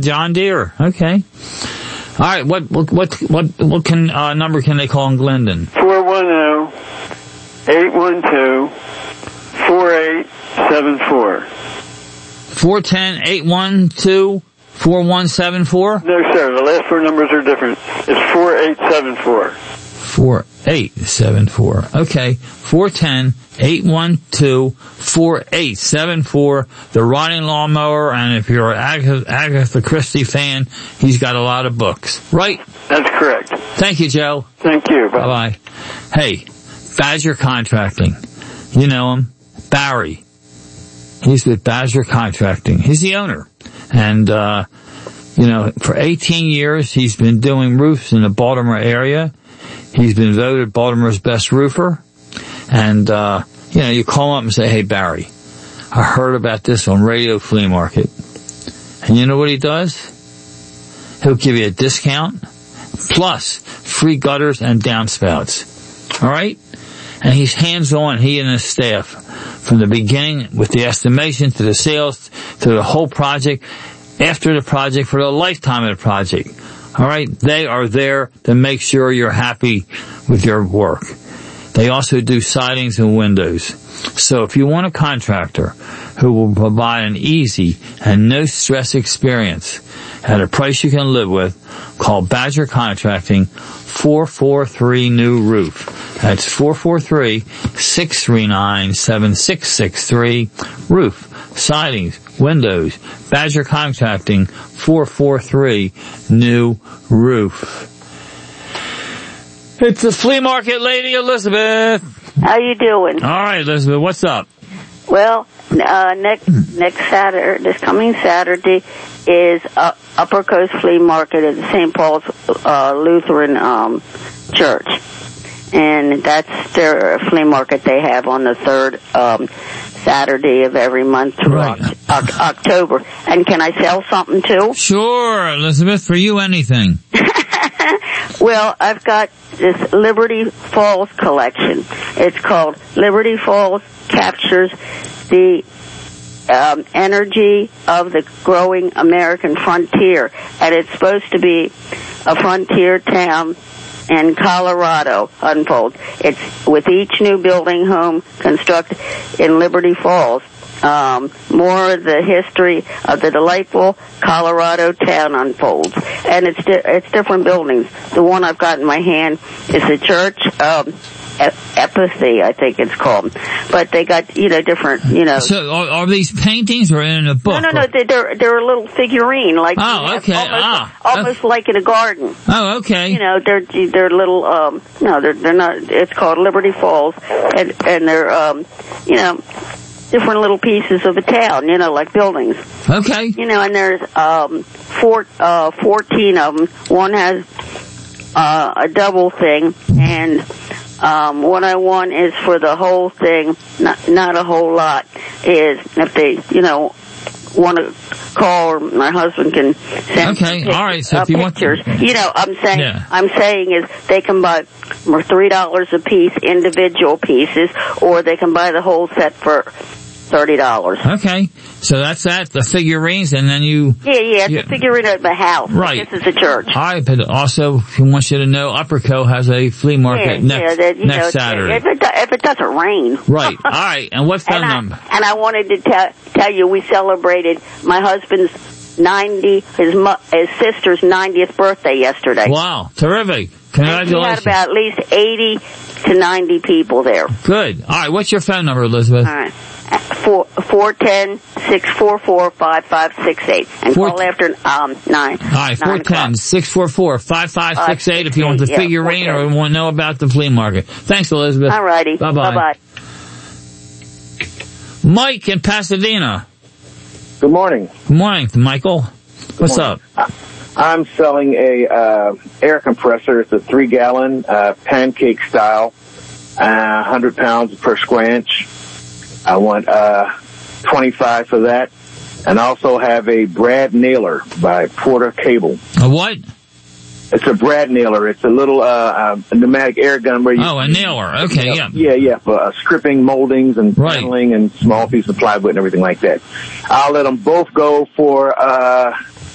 John Deere. Okay. All right. What number can they call in Glendon? 410-812-4874. 410-812-4174? No, sir. The last four numbers are different. It's 4874. 4874. Okay. 410-812-4874. The riding lawnmower, and if you're an Agatha Christie fan, he's got a lot of books. Right? That's correct. Thank you, Joe. Thank you. Bye. Bye-bye. Hey, Badger Contracting. You know him. Barry. He's with Badger Contracting. He's the owner. And, for 18 years, he's been doing roofs in the Baltimore area. He's been voted Baltimore's best roofer. And, you call him up and say, hey, Barry, I heard about this on Radio Flea Market. And you know what he does? He'll give you a discount plus free gutters and downspouts. All right? And he's hands-on, he and his staff, from the beginning with the estimation to the sales to the whole project, after the project, for the lifetime of the project. All right? They are there to make sure you're happy with your work. They also do sidings and windows. So if you want a contractor who will provide an easy and no-stress experience at a price you can live with, call Badger Contracting, 443-NEW-ROOF. That's 443-639-7663. Roof, sidings, windows, Badger Contracting, 443-NEW-ROOF. It's the flea market lady, Elizabeth. How you doing? All right, Elizabeth, what's up? Well, next Saturday, this coming Saturday, is Upper Coast Flea Market at the St. Paul's Lutheran Church. And that's their flea market they have on the third Saturday of every month through October. And can I sell something too? Sure, Elizabeth, for you anything. Well, I've got this Liberty Falls collection. It's called Liberty Falls Captures the Energy of the Growing American Frontier. And it's supposed to be a frontier town in Colorado unfolds. It's with each new building home constructed in Liberty Falls. More of the history of the delightful Colorado town unfolds. And it's different buildings. The one I've got in my hand is the church, Epathy, I think it's called. But they got, different, So are these paintings or in a book? No, they're a little figurine, like, almost like in a garden. Oh, okay. They're little, they're not, it's called Liberty Falls, and they're, different little pieces of a town, like buildings. Okay. And there's 14 of them. One has a double thing, and what I want is for the whole thing, not a whole lot, is if they, want to call, or my husband can send all right. So if you pictures. Want I'm saying is they can buy for $3 a piece, individual pieces, or they can buy the whole set for $30. Okay. So that's that, the figurines, and then you... Yeah, it's a figurine of the house. Right. This is a church. All right, but also, he wants you to know, Upperco has a flea market next Saturday. If it doesn't rain. Right. All right, and what phone number? And I wanted to tell you, we celebrated my husband's his sister's 90th birthday yesterday. Wow, terrific. Congratulations. We had about at least 80 to 90 people there. Good. All right, what's your phone number, Elizabeth? All right. 410-644-5568. And call after 9. All right, 410-644-5568 if you want the figurine or want to know about the flea market. Thanks, Elizabeth. All righty. Bye-bye. Bye-bye. Mike in Pasadena. Good morning. Good morning, Michael. What's up? I'm selling a air compressor. It's a 3-gallon pancake style, 100 pounds per square inch. I want 25 for that, and also have a Brad Nailer by Porter Cable. A what? It's a Brad Nailer. It's a little pneumatic air gun where you... Oh, a nailer. Okay, Yeah, for stripping moldings and paneling and small piece of plywood and everything like that. I'll let them both go for